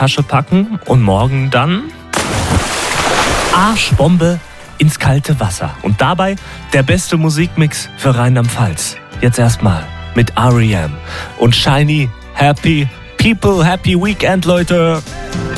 Tasche packen und morgen dann Arschbombe ins kalte Wasser. Und dabei der beste Musikmix für Rheinland-Pfalz. Jetzt erstmal mit R.E.M. und Shiny Happy People. Happy Weekend, Leute!